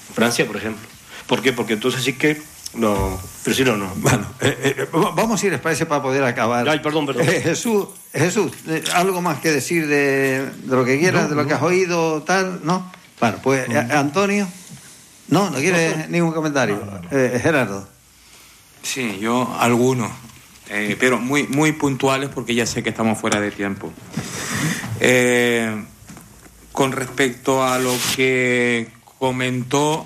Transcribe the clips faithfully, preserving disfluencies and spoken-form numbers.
Francia, por ejemplo. ¿Por qué? Porque entonces sí que no, pero si no, no. Bueno, eh, eh, vamos a ir despacio para poder acabar. Ay, perdón, perdón. Eh, Jesús, Jesús, eh, algo más que decir de, de lo que quieras, no, de lo no. que has oído, tal, ¿no? Bueno, pues no. eh, Antonio, no, no quiere no, ningún comentario. No, no, no. Eh, Gerardo. Sí, yo algunos, eh, pero muy, muy puntuales porque ya sé que estamos fuera de tiempo. Eh, con respecto a lo que comentó,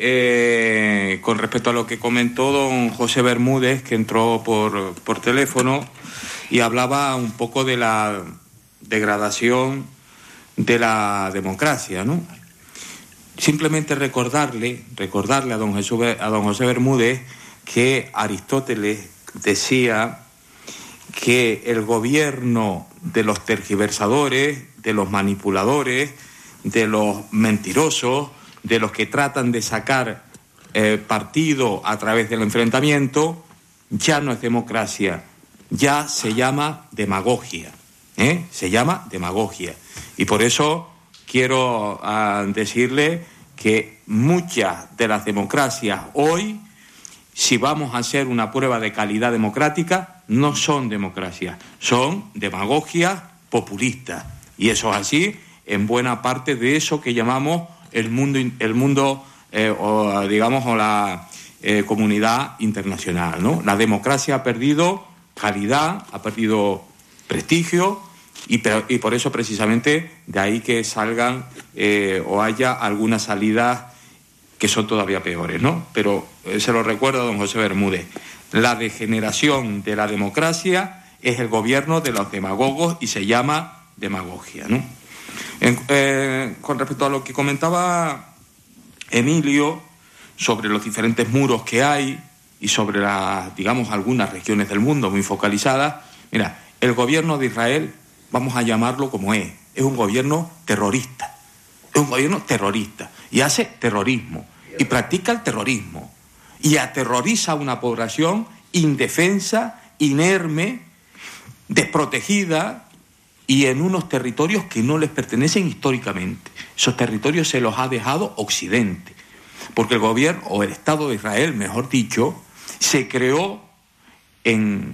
eh, con respecto a lo que comentó don José Bermúdez, que entró por, por teléfono y hablaba un poco de la degradación de la democracia, ¿no? Simplemente recordarle, recordarle a don Jesús, a don José Bermúdez que Aristóteles decía que el gobierno de los tergiversadores, de los manipuladores, de los mentirosos, de los que tratan de sacar eh, partido a través del enfrentamiento, ya no es democracia, ya se llama demagogia, ¿eh? Se llama demagogia. Y por eso quiero uh, decirle que muchas de las democracias hoy, si vamos a hacer una prueba de calidad democrática, no son democracias, son demagogias populistas. Y eso es así en buena parte de eso que llamamos el mundo, el mundo eh, o digamos, o la eh, comunidad internacional, ¿no? La democracia ha perdido calidad, ha perdido prestigio y, y por eso precisamente de ahí que salgan eh, o haya algunas salidas que son todavía peores, ¿no? Pero eh, se lo recuerdo a don José Bermúdez, la degeneración de la democracia es el gobierno de los demagogos y se llama demagogia, ¿no? En, eh, con respecto a lo que comentaba Emilio sobre los diferentes muros que hay y sobre las, digamos, algunas regiones del mundo muy focalizadas, mira, el gobierno de Israel, vamos a llamarlo como es, es un gobierno terrorista, es un gobierno terrorista y hace terrorismo y practica el terrorismo y aterroriza a una población indefensa, inerme, desprotegida y en unos territorios que no les pertenecen históricamente. Esos territorios se los ha dejado Occidente, porque el gobierno, o el Estado de Israel, mejor dicho, se creó en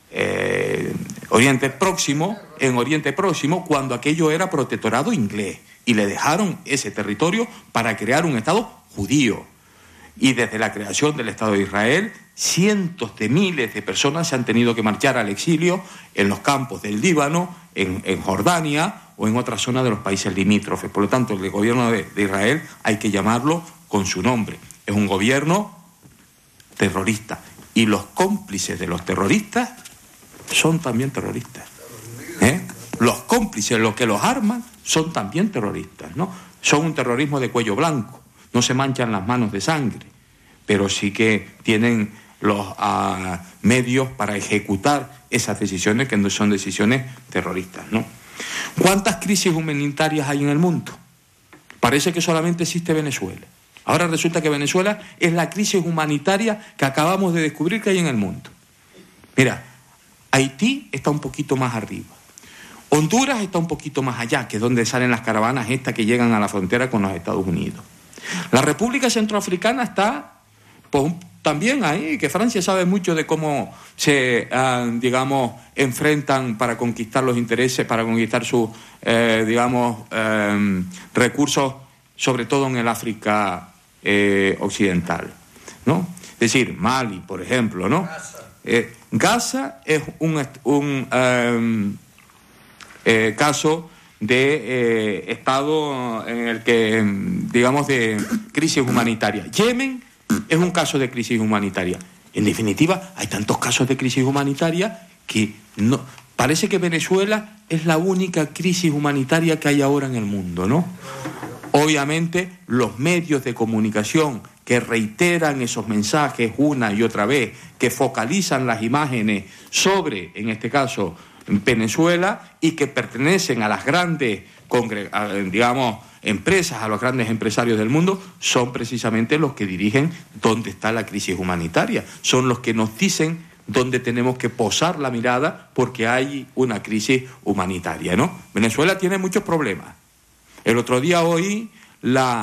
eh, Oriente Próximo, en Oriente Próximo, cuando aquello era protectorado inglés, y le dejaron ese territorio para crear un Estado judío. Y desde la creación del Estado de Israel, cientos de miles de personas se han tenido que marchar al exilio en los campos del Líbano, en, en Jordania o en otras zonas de los países limítrofes. Por lo tanto, el gobierno de, de Israel hay que llamarlo con su nombre. Es un gobierno terrorista. Y los cómplices de los terroristas son también terroristas. ¿Eh? Los cómplices, los que los arman, son también terroristas, ¿no? Son un terrorismo de cuello blanco. No se manchan las manos de sangre, pero sí que tienen los uh, medios para ejecutar esas decisiones que no son decisiones terroristas, ¿no? ¿Cuántas crisis humanitarias hay en el mundo? Parece que solamente existe Venezuela. Ahora resulta que Venezuela es la crisis humanitaria que acabamos de descubrir que hay en el mundo. Mira, Haití está un poquito más arriba. Honduras está un poquito más allá, que es donde salen las caravanas estas que llegan a la frontera con los Estados Unidos. La República Centroafricana está pues, también ahí, que Francia sabe mucho de cómo se, uh, digamos, enfrentan para conquistar los intereses, para conquistar sus, eh, digamos, eh, recursos, sobre todo en el África eh, occidental, ¿no? Es decir, Mali, por ejemplo, ¿no? Gaza, eh, Gaza es un, un um, eh, caso de eh, estado en el que, digamos, de crisis humanitaria. Yemen es un caso de crisis humanitaria. En definitiva, hay tantos casos de crisis humanitaria que no, parece que Venezuela es la única crisis humanitaria que hay ahora en el mundo, ¿no? Obviamente, los medios de comunicación que reiteran esos mensajes una y otra vez, que focalizan las imágenes sobre, en este caso, Venezuela, y que pertenecen a las grandes, digamos, empresas, a los grandes empresarios del mundo, son precisamente los que dirigen dónde está la crisis humanitaria. Son los que nos dicen dónde tenemos que posar la mirada porque hay una crisis humanitaria, ¿no? Venezuela tiene muchos problemas. El otro día oí la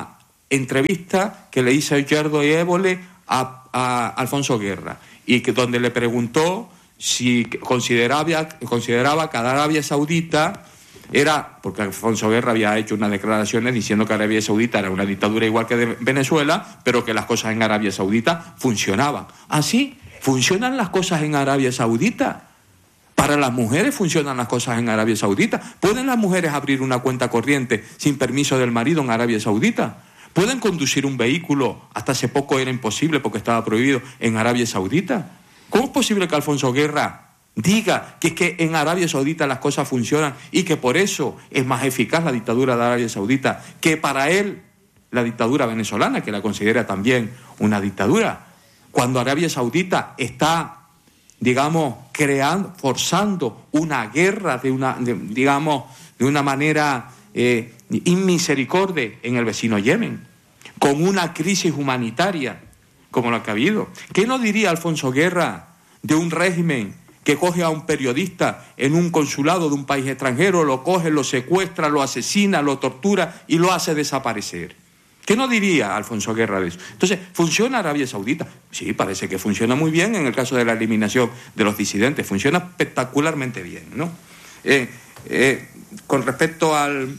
entrevista que le hizo Gerardo Évole a, a Alfonso Guerra, y que donde le preguntó si consideraba, consideraba que Arabia Saudita era, porque Alfonso Guerra había hecho unas declaraciones diciendo que Arabia Saudita era una dictadura igual que de Venezuela, pero que las cosas en Arabia Saudita funcionaban. ¿Así? ¿Funcionan las cosas en Arabia Saudita? Para las mujeres funcionan las cosas en Arabia Saudita. ¿Pueden las mujeres abrir una cuenta corriente sin permiso del marido en Arabia Saudita? ¿Pueden conducir un vehículo? Hasta hace poco era imposible porque estaba prohibido en Arabia Saudita. ¿Cómo es posible que Alfonso Guerra diga que es que en Arabia Saudita las cosas funcionan y que por eso es más eficaz la dictadura de Arabia Saudita que para él la dictadura venezolana, que la considera también una dictadura, cuando Arabia Saudita está, digamos, creando, forzando una guerra de una, de, digamos, de una manera eh, inmisericordia en el vecino Yemen, con una crisis humanitaria como la que ha habido? ¿Qué nos diría Alfonso Guerra de un régimen que coge a un periodista en un consulado de un país extranjero, lo coge, lo secuestra, lo asesina, lo tortura y lo hace desaparecer? ¿Qué nos diría Alfonso Guerra de eso? Entonces, ¿funciona Arabia Saudita? Sí, parece que funciona muy bien en el caso de la eliminación de los disidentes, funciona espectacularmente bien, ¿no? Eh, eh, con respecto al,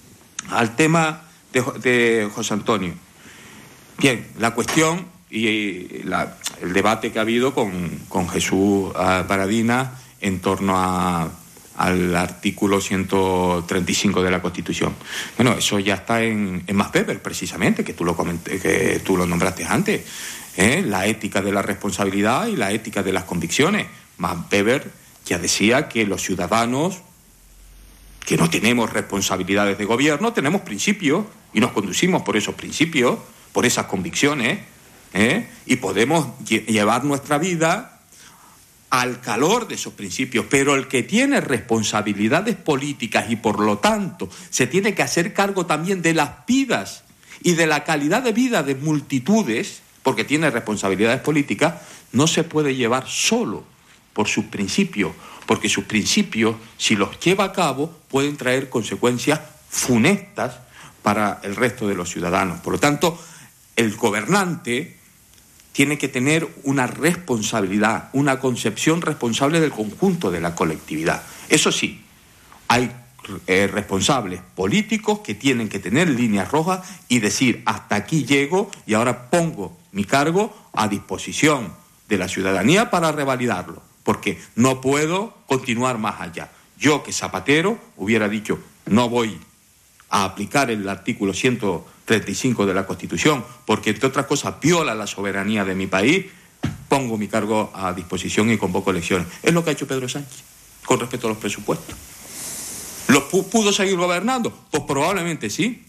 al tema de, de José Antonio, bien, la cuestión y la, el debate que ha habido con, con Jesús Baradina en torno a, al artículo ciento treinta y cinco de la Constitución. Bueno, eso ya está en, en Max Weber, precisamente, que tú lo, comenté, que tú lo nombraste antes, ¿eh? La ética de la responsabilidad y la ética de las convicciones. Max Weber ya decía que los ciudadanos que no tenemos responsabilidades de gobierno, tenemos principios y nos conducimos por esos principios, por esas convicciones, ¿Eh? y podemos lle- llevar nuestra vida al calor de esos principios, pero el que tiene responsabilidades políticas y por lo tanto se tiene que hacer cargo también de las vidas y de la calidad de vida de multitudes, porque tiene responsabilidades políticas, no se puede llevar solo por sus principios, porque sus principios, si los lleva a cabo, pueden traer consecuencias funestas para el resto de los ciudadanos. Por lo tanto, el gobernante tiene que tener una responsabilidad, una concepción responsable del conjunto de la colectividad. Eso sí, hay eh, responsables políticos que tienen que tener líneas rojas y decir, hasta aquí llego y ahora pongo mi cargo a disposición de la ciudadanía para revalidarlo, porque no puedo continuar más allá. Yo, que Zapatero, hubiera dicho, no voy a aplicar el artículo ciento treinta y cinco de la Constitución, porque entre otras cosas viola la soberanía de mi país, pongo mi cargo a disposición y convoco elecciones. Es lo que ha hecho Pedro Sánchez con respecto a los presupuestos. ¿Los pudo seguir gobernando? Pues probablemente sí.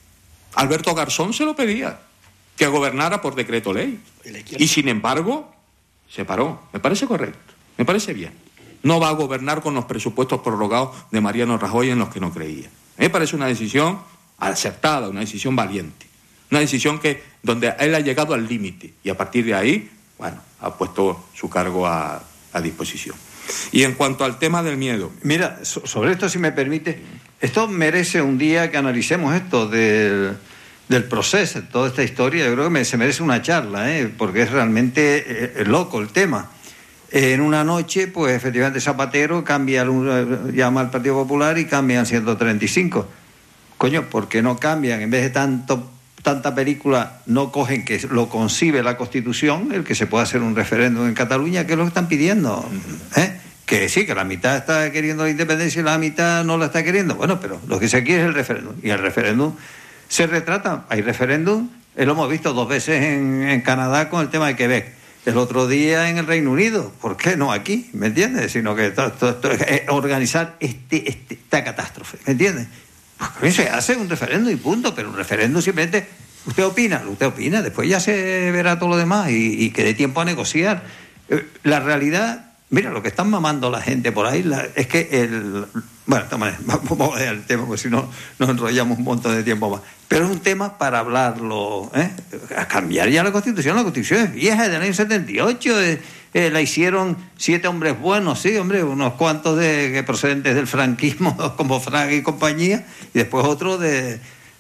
Alberto Garzón se lo pedía, que gobernara por decreto ley. Y sin embargo, se paró. Me parece correcto, me parece bien. No va a gobernar con los presupuestos prorrogados de Mariano Rajoy en los que no creía. Me parece una decisión acertada, una decisión valiente, una decisión que donde él ha llegado al límite y a partir de ahí, bueno, ha puesto su cargo a, a disposición. Y en cuanto al tema del miedo, mira, so, sobre esto, si me permite, esto merece un día que analicemos esto del, del proceso, toda esta historia. Yo creo que me, se merece una charla, ¿eh? Porque es realmente eh, loco el tema. En una noche, pues efectivamente Zapatero cambia, llama al Partido Popular y cambian ciento treinta y cinco. Coño, ¿por qué no cambian? En vez de tanto, tanta película, no cogen que lo concibe la Constitución, el que se pueda hacer un referéndum en Cataluña, que es lo que están pidiendo. ¿Eh? Que sí, que la mitad está queriendo la independencia y la mitad no la está queriendo. Bueno, pero lo que se quiere es el referéndum. Y el referéndum se retrata. Hay referéndum, lo hemos visto dos veces en, en Canadá con el tema de Quebec. El otro día en el Reino Unido. ¿Por qué no aquí? ¿Me entiendes? Sino que to, to, to, eh, organizar este, este, esta catástrofe. ¿Me entiendes? Pues se hace un referéndum y punto, pero un referéndum simplemente, usted opina, usted opina, después ya se verá todo lo demás y, y que dé tiempo a negociar. Eh, la realidad, mira, lo que están mamando la gente por ahí la, es que el... Bueno, toma, vamos a dejar el tema, porque si no nos enrollamos un montón de tiempo más. Pero es un tema para hablarlo, ¿eh? A cambiar ya la Constitución. La Constitución es vieja, del año setenta y ocho, eh, eh, la hicieron siete hombres buenos, sí, hombre, unos cuantos de, de procedentes del franquismo, como Fraga y compañía, y después otro de,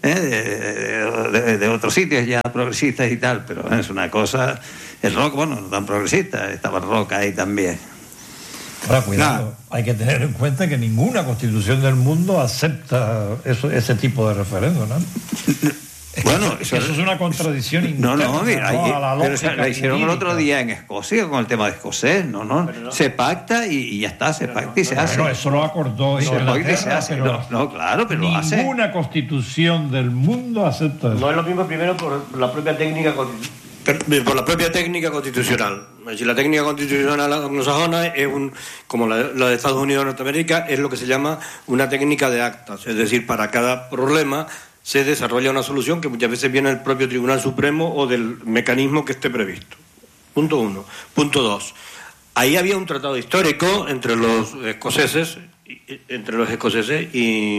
¿eh? de, de, de otros sitios ya progresistas y tal, pero es una cosa... El rock, bueno, no tan progresista, estaba el rock ahí también. Ahora, cuidado, nah. hay que tener en cuenta que ninguna constitución del mundo acepta eso, ese tipo de referéndum, ¿no? Es bueno, eso, eso es una contradicción interna. No, no, mira, ¿no? A la pero se la hicieron jurídica. El otro día en Escocia con el tema de escocés, no, no, no. se pacta y, y ya está, se pero pacta no, y se no, hace. No, eso lo acordó se pacta y se hace. No, no, claro, pero lo hace. Ninguna constitución del mundo acepta eso. No es lo mismo primero por la propia técnica por la propia técnica constitucional. Es decir, la técnica constitucional anglosajona es un, como la, la de Estados Unidos de Norteamérica, es lo que se llama una técnica de actas, es decir, para cada problema se desarrolla una solución que muchas veces viene del propio Tribunal Supremo o del mecanismo que esté previsto. Punto uno. Punto dos. Ahí había un tratado histórico entre los escoceses, entre los escoceses y,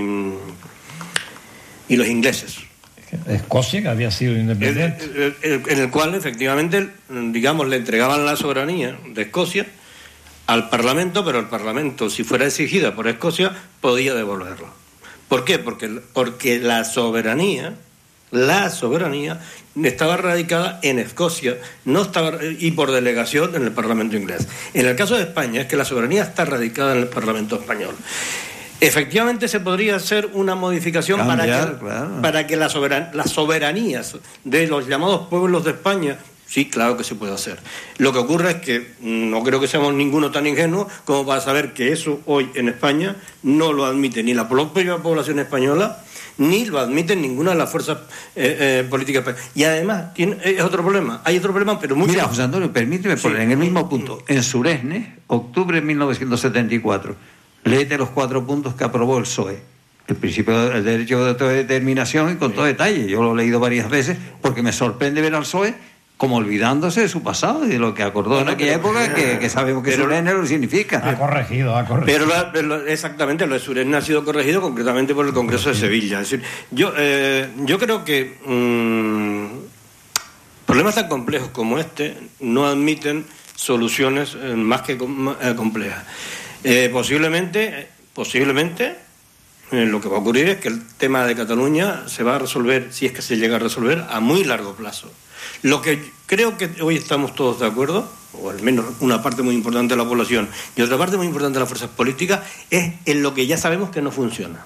y los ingleses. Escocia, que había sido independiente. El, el, el, en el cual, efectivamente, digamos, le entregaban la soberanía de Escocia al Parlamento, pero el Parlamento, si fuera exigida por Escocia, podía devolverla. ¿Por qué? Porque, porque la soberanía, la soberanía estaba radicada en Escocia, no estaba, y por delegación en el Parlamento inglés. En el caso de España es que la soberanía está radicada en el Parlamento español. Efectivamente se podría hacer una modificación Cambiar, para que, claro. para que la soberan, las soberanías de los llamados pueblos de España, sí, claro que se puede hacer. Lo que ocurre es que no creo que seamos ninguno tan ingenuo como para saber que eso hoy en España no lo admite ni la propia población española, ni lo admiten ninguna de las fuerzas eh, eh, políticas españolas. Y además, tiene, es otro problema. Hay otro problema, pero mucho... Mira, José Antonio, permíteme poner sí. en el mismo punto. En Suresnes, octubre de mil novecientos setenta y cuatro, léete los cuatro puntos que aprobó el P S O E. El principio del derecho de autodeterminación y con todo detalle. Yo lo he leído varias veces porque me sorprende ver al P S O E como olvidándose de su pasado y de lo que acordó en aquella época, que, que sabemos que Suresnes lo significa. Ha corregido, ha corregido. Pero, la, pero exactamente, lo de Suresnes ha sido corregido concretamente por el Congreso de Sevilla. Es decir, yo, eh, yo creo que mmm, problemas tan complejos como este no admiten soluciones eh, más que com- eh, complejas. Eh, posiblemente, posiblemente eh, lo que va a ocurrir es que el tema de Cataluña se va a resolver, si es que se llega a resolver, a muy largo plazo. Lo que creo que hoy estamos todos de acuerdo, o al menos una parte muy importante de la población y otra parte muy importante de las fuerzas políticas, es en lo que ya sabemos que no funciona.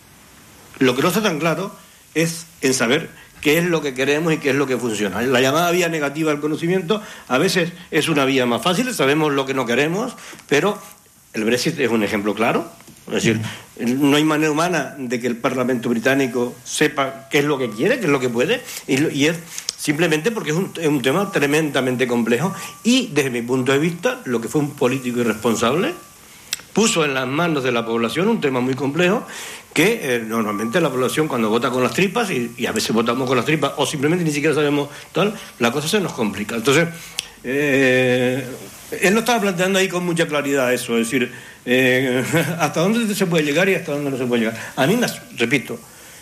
Lo que no está tan claro es en saber qué es lo que queremos y qué es lo que funciona. La llamada vía negativa del conocimiento a veces es una vía más fácil, sabemos lo que no queremos, pero el Brexit es un ejemplo claro. Es decir, no hay manera humana de que el Parlamento británico sepa qué es lo que quiere, qué es lo que puede, y, y es simplemente porque es un, es un tema tremendamente complejo y, desde mi punto de vista, lo que fue un político irresponsable puso en las manos de la población un tema muy complejo que eh, normalmente la población cuando vota con las tripas, y, y a veces votamos con las tripas o simplemente ni siquiera sabemos tal, la cosa se nos complica. Entonces, eh, él lo estaba planteando ahí con mucha claridad eso, es decir, eh, hasta dónde se puede llegar y hasta dónde no se puede llegar. A mí, repito,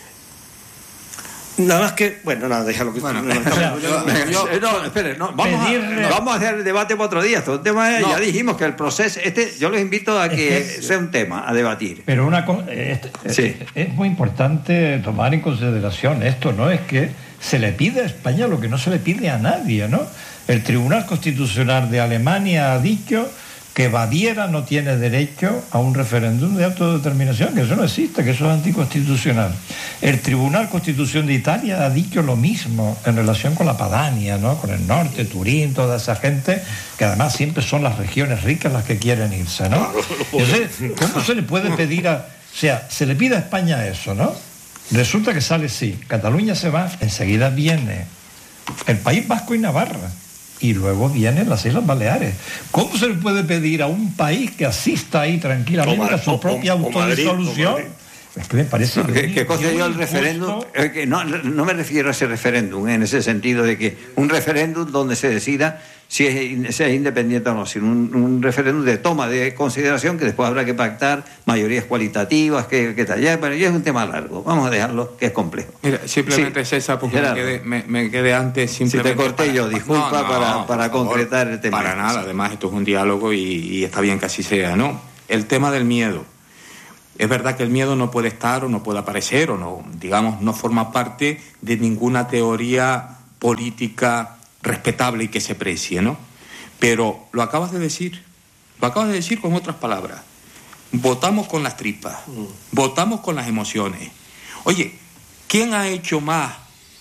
nada más que, bueno, nada, déjalo que... Bueno, no, estamos, yo, yo, yo, no, espere, no, vamos, a, vamos a hacer el debate para otro día. Todo el tema es, no. Ya dijimos que el proceso, este, yo los invito a que es, sea un tema a debatir. Pero una cosa, este, sí. es, es muy importante tomar en consideración esto, ¿no? Es que se le pide a España lo que no se le pide a nadie, ¿no? El Tribunal Constitucional de Alemania ha dicho que Baviera no tiene derecho a un referéndum de autodeterminación, que eso no existe, que eso es anticonstitucional. El Tribunal Constitucional de Italia ha dicho lo mismo en relación con la Padania, ¿no? Con el norte, Turín, toda esa gente, que además siempre son las regiones ricas las que quieren irse, ¿no? Entonces, ¿cómo se le puede pedir a... O sea, se le pide a España eso, ¿no? Resulta que sale sí, Cataluña se va, enseguida viene el País Vasco y Navarra, y luego vienen las Islas Baleares. ¿Cómo se le puede pedir a un país que asista ahí tranquilamente a su propia autodisolución? Es que me parece que... ¿Qué, qué cosa yo el referéndum? Eh, que no, no me refiero a ese referéndum, eh, en ese sentido de que un referéndum donde se decida si es, si es independiente o no, sino un, un referéndum de toma de consideración que después habrá que pactar mayorías cualitativas, que, que tal. Ya, bueno, ya es un tema largo, vamos a dejarlo, que es complejo. Mira, simplemente sí, César, porque me quedé, me, me quedé antes simplemente... Si te corté para, yo, disculpa, no, no, para, no, para concretar favor, el tema. Para nada, además esto es un diálogo y, y está bien que así sea, ¿no? El tema del miedo. Es verdad que el miedo no puede estar o no puede aparecer o no, digamos, no forma parte de ninguna teoría política respetable y que se precie, ¿no? Pero lo acabas de decir, lo acabas de decir con otras palabras. Votamos con las tripas, mm. votamos con las emociones. Oye, ¿quién ha hecho más,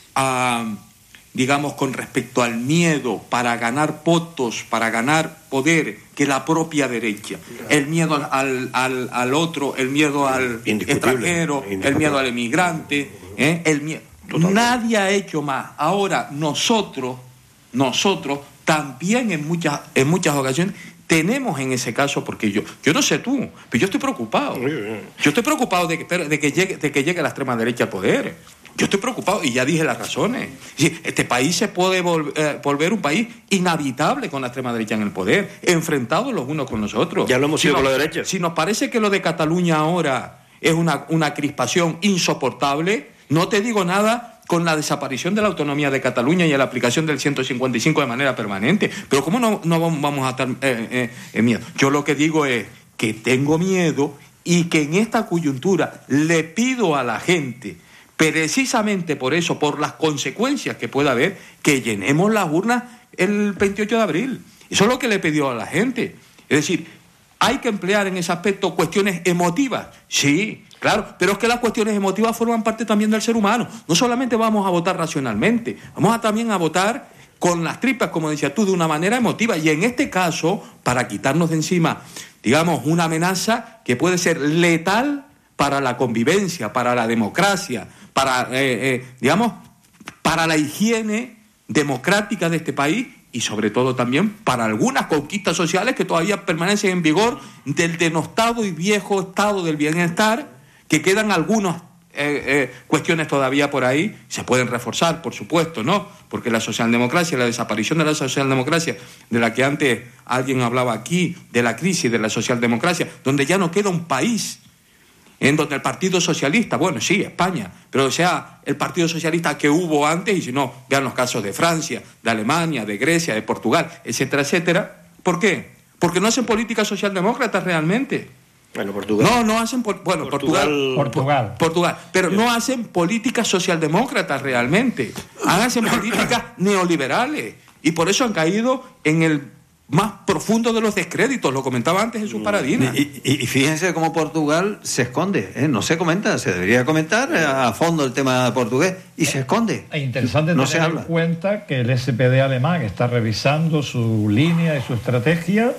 uh, digamos, con respecto al miedo para ganar votos, para ganar poder, que la propia derecha? El miedo al, al, al otro, el miedo al extranjero, el miedo al emigrante, ¿eh? el miedo. Nadie ha hecho más. Ahora, nosotros, nosotros también en muchas, en muchas ocasiones tenemos en ese caso, porque yo, yo no sé tú, pero yo estoy preocupado. Yo estoy preocupado de que, de que llegue, de que llegue la extrema derecha al poder. Yo estoy preocupado y ya dije las razones. Este país se puede vol- eh, volver un país inhabitable con la extrema derecha en el poder, enfrentados los unos con los otros. Ya lo hemos sido si con nos, la derecha. Si nos parece que lo de Cataluña ahora es una, una crispación insoportable, no te digo nada con la desaparición de la autonomía de Cataluña y la aplicación del ciento cincuenta y cinco de manera permanente. Pero ¿cómo no, no vamos a estar eh, eh, en miedo? Yo lo que digo es que tengo miedo y que en esta coyuntura le pido a la gente, precisamente por eso, por las consecuencias que pueda haber, que llenemos las urnas el veintiocho de abril. Eso es lo que le pidió a la gente. Es decir, hay que emplear en ese aspecto cuestiones emotivas, sí, claro, pero es que las cuestiones emotivas forman parte también del ser humano. No solamente vamos a votar racionalmente, vamos a también a votar con las tripas, como decías tú, de una manera emotiva. Y en este caso, para quitarnos de encima, digamos, una amenaza que puede ser letal para la convivencia, para la democracia, para, eh, eh, digamos, para la higiene democrática de este país y sobre todo también para algunas conquistas sociales que todavía permanecen en vigor del denostado y viejo estado del bienestar, que quedan algunas eh, eh, cuestiones todavía por ahí, se pueden reforzar, por supuesto, ¿no? Porque la socialdemocracia, la desaparición de la socialdemocracia, de la que antes alguien hablaba aquí, de la crisis de la socialdemocracia, donde ya no queda un país en donde el Partido Socialista, bueno, sí, España, pero sea el Partido Socialista que hubo antes, y si no, vean los casos de Francia, de Alemania, de Grecia, de Portugal, etcétera, etcétera. ¿Por qué? Porque no hacen políticas socialdemócratas realmente. Bueno, Portugal. No, no hacen, por, bueno, Portugal. Portugal. Portugal. Portugal, pero no hacen políticas socialdemócratas realmente. Hacen políticas neoliberales. Y por eso han caído en el más profundo de los descréditos, lo comentaba antes Jesús Paradina. Y, y, y fíjense cómo Portugal se esconde, ¿eh? No se comenta, se debería comentar a fondo el tema portugués, y se esconde. Es interesante no tener se habla. en cuenta que el S P D alemán está revisando su línea y su estrategia,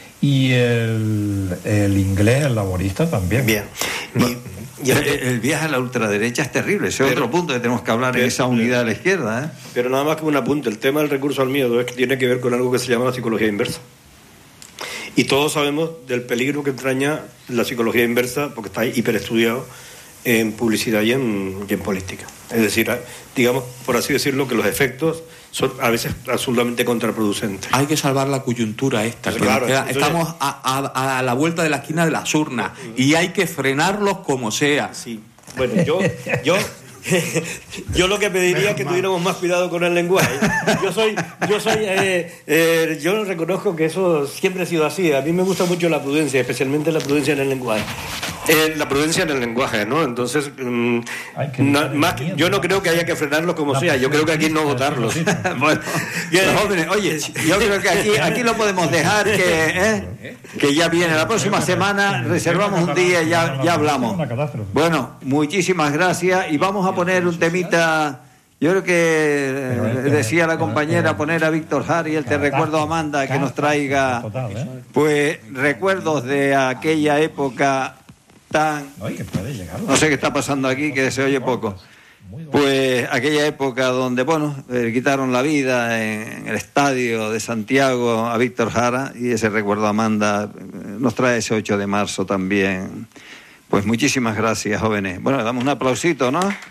y el, el inglés, el laborista también. Bien. Y, y el, el viaje a la ultraderecha es terrible, ese es otro punto que tenemos que hablar pero, en esa unidad de la izquierda, ¿eh? Pero nada más que un apunte, el tema del recurso al miedo es que tiene que ver con algo que se llama la psicología inversa. Y todos sabemos del peligro que entraña la psicología inversa, porque está hiperestudiado en publicidad y en, y en política. Es decir, digamos, por así decirlo, que los efectos son a veces absolutamente contraproducentes. Hay que salvar la coyuntura esta. Pues claro, queda, entonces, estamos a, a, a la vuelta de la esquina de las urnas y hay que frenarlos como sea. Sí. Bueno, yo, yo, yo lo que pediría es que tuviéramos más cuidado con el lenguaje. Yo soy, yo soy, eh, eh, yo reconozco que eso siempre ha sido así. A mí me gusta mucho la prudencia, especialmente la prudencia en el lenguaje. Eh, la prudencia en el lenguaje, ¿no? Entonces, mmm, no, más que, yo no creo que haya que frenarlos como sea. Yo creo que aquí no votarlos. Bueno, los jóvenes, oye, yo creo que aquí, aquí lo podemos dejar, que, ¿eh? que ya viene la próxima semana, reservamos un día y ya, ya hablamos. Bueno, muchísimas gracias y vamos a poner un temita. Yo creo que eh, decía la compañera poner a Víctor Jara y el Te recuerdo Amanda que nos traiga pues recuerdos de aquella época tan... No sé qué está pasando aquí, que se oye poco. Pues aquella época donde, bueno, eh, quitaron la vida en el estadio de Santiago a Víctor Jara, y ese recuerdo Amanda eh, nos trae ese ocho de marzo también. Pues muchísimas gracias, jóvenes. Bueno, le damos un aplausito, ¿no?